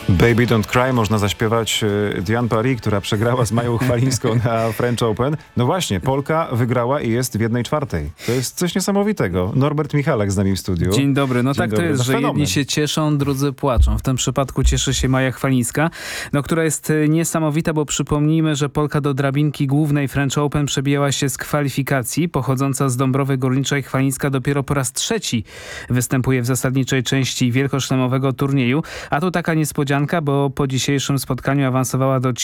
Baby Don't Cry można zaśpiewać Diane Paris, która przegrała z Mają Chwalińską na French Open. No właśnie, Polka wygrała i jest w 1/4. To jest coś niesamowitego. Norbert Michalak z nami w studiu. Dzień dobry. No Dzień tak dobry. to jest, No że fenomen. jedni się cieszą, drudzy płaczą. W tym przypadku cieszy się Maja Chwalińska, która jest niesamowita, bo przypomnijmy, że Polka do drabinki głównej French Open przebijała się z kwalifikacji. Pochodząca z Dąbrowy Górniczej Chwalińska dopiero po raz trzeci występuje w zasadniczej części wielkoszlemowego turnieju. A tu taka niespodzianka, bo po dzisiejszym spotkaniu awansowała do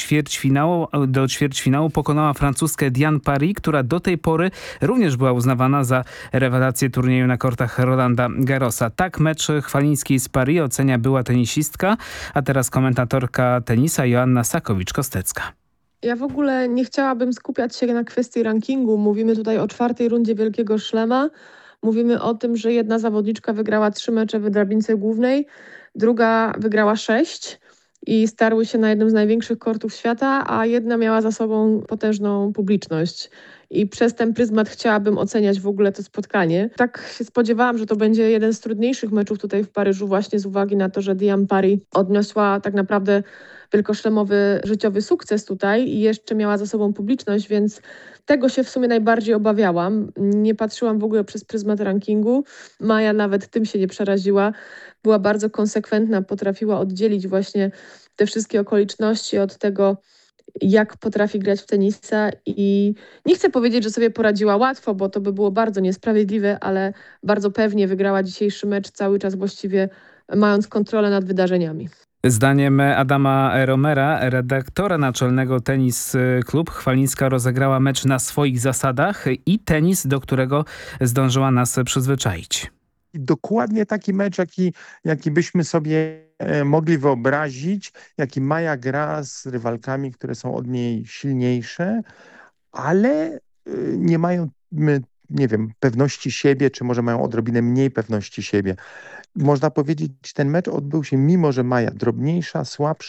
ćwierćfinału, pokonała francuskę Diane Paris, która do tej pory również była uznawana za rewelację turnieju na kortach Rolanda Garrosa. Tak mecz Chwalińskiej z Paris ocenia była tenisistka, a teraz komentatorka tenisa Joanna Sakowicz-Kostecka. Ja w ogóle nie chciałabym skupiać się na kwestii rankingu. Mówimy tutaj o 4. rundzie Wielkiego Szlema. Mówimy o tym, że jedna zawodniczka wygrała 3 mecze w drabince głównej, druga wygrała 6 i starły się na jednym z największych kortów świata, a jedna miała za sobą potężną publiczność. I przez ten pryzmat chciałabym oceniać w ogóle to spotkanie. Tak się spodziewałam, że to będzie jeden z trudniejszych meczów tutaj w Paryżu właśnie z uwagi na to, że Diane Paris odniosła tak naprawdę wielkoszlemowy życiowy sukces tutaj i jeszcze miała za sobą publiczność, więc tego się w sumie najbardziej obawiałam. Nie patrzyłam w ogóle przez pryzmat rankingu. Maja nawet tym się nie przeraziła. Była bardzo konsekwentna, potrafiła oddzielić właśnie te wszystkie okoliczności od tego, jak potrafi grać w tenisa i nie chcę powiedzieć, że sobie poradziła łatwo, bo to by było bardzo niesprawiedliwe, ale bardzo pewnie wygrała dzisiejszy mecz, cały czas właściwie mając kontrolę nad wydarzeniami. Zdaniem Adama Romera, redaktora naczelnego Tenis Klub, Chwalińska rozegrała mecz na swoich zasadach i tenis, do którego zdążyła nas przyzwyczaić. Dokładnie taki mecz, jaki byśmy sobie mogli wyobrazić, jaki Maja gra z rywalkami, które są od niej silniejsze, ale nie mają, nie wiem, pewności siebie, czy może mają odrobinę mniej pewności siebie. Można powiedzieć, ten mecz odbył się, mimo że Maja drobniejsza, słabsza,